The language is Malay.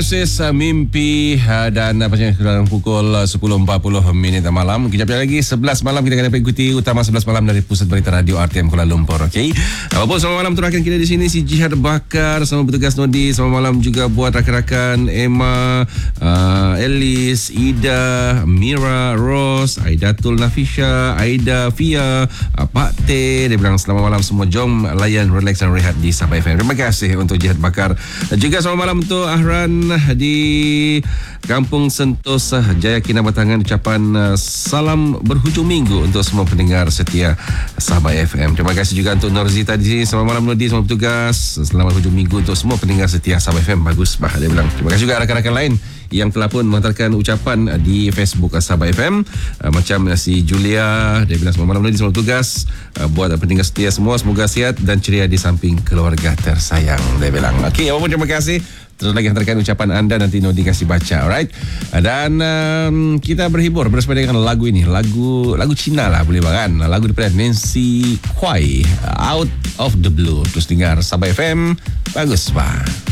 Proses mimpi dan pastinya dalam pukul 10.40 malam. Kejap lagi 11 malam kita akan dapat ikuti utama 11 malam dari Pusat Berita Radio RTM Kuala Lumpur. Okey. Apapun selamat malam untuk rakan kita di sini si Jihad Bakar sama bertugas Nodi. Selamat malam juga buat rakan-rakan Emma, Elis, Ida, Mira, Ros, Aidatul Nafisha, Aida, Fia, Pak T. Dia bilang selamat malam semua. Jom layan, relax dan rehat di Sabah FM. Terima kasih untuk Jihad Bakar. Juga selamat malam untuk Ahran di Kampung Sentosa Jaya Kinabatangan. Ucapan salam berhujung minggu untuk semua pendengar setia Sabah FM. Terima kasih juga untuk Norzita di sini. Selamat malam Nodi, selamat bertugas. Selamat hujung minggu untuk semua pendengar setia Sabah FM. Bagus bah dia bilang. Terima kasih juga rakan-rakan lain yang telah pun menghantarkan ucapan di Facebook Sabah FM. Macam si Julia, dia bilang selamat malam Nodi, selamat bertugas. Buat pendengar setia semua, semoga sihat dan ceria di samping keluarga tersayang, dia bilang. Okey, apapun terima kasih. Terus lagi hantarkan ucapan anda, nanti Nodi kasih baca, alright? Dan kita berhibur bersama dengan lagu ini, lagu Cina lah boleh bang kan? Lagu daripada Nancy Kuai, Out of the Blue. Terus dengar Sabah FM, bagus bang.